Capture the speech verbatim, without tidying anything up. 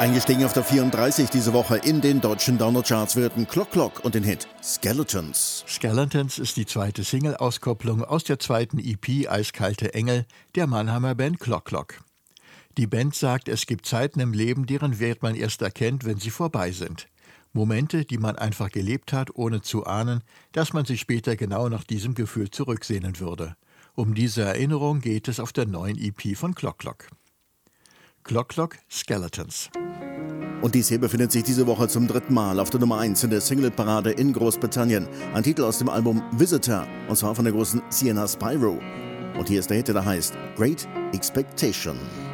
Eingestiegen auf der vierunddreißig diese Woche in den deutschen Downer-Charts würden Clock Clock und den Hit Skeletons. Skeletons ist die zweite Single-Auskopplung aus der zweiten E P Eiskalte Engel der Mannheimer Band Clock Clock. Die Band sagt, es gibt Zeiten im Leben, deren Wert man erst erkennt, wenn sie vorbei sind. Momente, die man einfach gelebt hat, ohne zu ahnen, dass man sich später genau nach diesem Gefühl zurücksehnen würde. Um diese Erinnerung geht es auf der neuen E P von Clock Clock. Clock Clock Skeletons. Und dies hier befindet sich diese Woche zum dritten Mal auf der Nummer eins in der Single-Parade in Großbritannien. Ein Titel aus dem Album Visitor, und zwar von der großen Sienna Spyro. Und hier ist der Hit, der heißt Great Expectation.